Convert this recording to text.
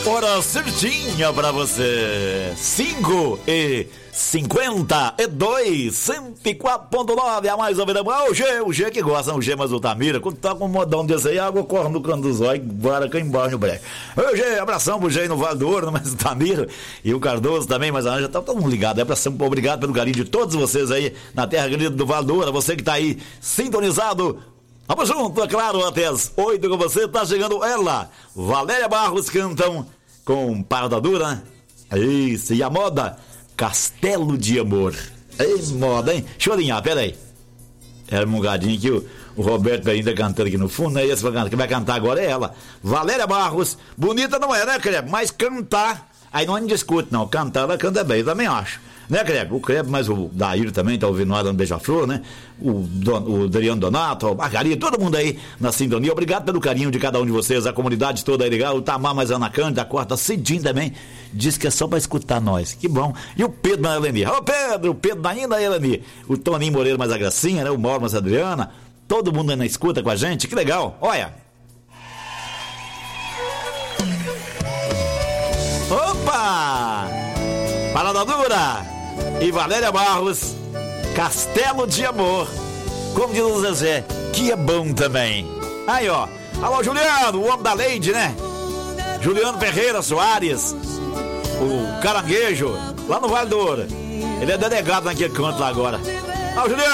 Hora certinha pra você. 5:52, 104.9, a mais ouvida. O G que gosta, o G, mas o Tamira, quando tá com um modão desse aí, a água corre no canto dos olhos, bora cá embaixo no breque. Ô G, abração pro G no Vale do Ouro, mas o Tamira e o Cardoso também, mas a Anja, tá todo mundo ligado. Abração, obrigado pelo carinho de todos vocês aí na terra querida do Vale do Ouro, você que tá aí sintonizado. Vamos junto, é claro, até as 8 com você, tá chegando ela, Valéria Barros, cantam com Parada Dura, isso, e a moda, Castelo de Amor. Ei, moda, hein? Chorinha, peraí. Era um mongadinho que o Roberto ainda cantando aqui no fundo, né? Esse que vai cantar agora é ela, Valéria Barros. Bonita não é, né, Crebe? Mas cantar, aí não discute, não. Cantar, ela canta bem, eu também acho. Né, Crebe? O Crebe, mas o Daír também tá ouvindo nada no Beija-Flor, né? O Adriano Donato, a Margarida, todo mundo aí na sintonia. Obrigado pelo carinho de cada um de vocês, a comunidade toda aí legal. O Tamar, mas a Ana Cândida, a Corta, Cidinho também. Diz que é só pra escutar nós. Que bom. E o Pedro da Eleni. Ô, Pedro, o Pedro ainda Eleni. O Toninho Moreira, mais a Gracinha, né? O Mauro, mais a Adriana. Todo mundo aí na escuta com a gente. Que legal. Olha. Opa! Parada Dura! E Valéria Barros, Castelo de Amor. Como diz o Zezé, que é bom também. Aí, ó. Alô, Juliano, o homem da Leide, né? Juliano Ferreira Soares, o caranguejo, lá no Vale do Ouro. Ele é delegado naquele canto lá agora. Alô, Juliano.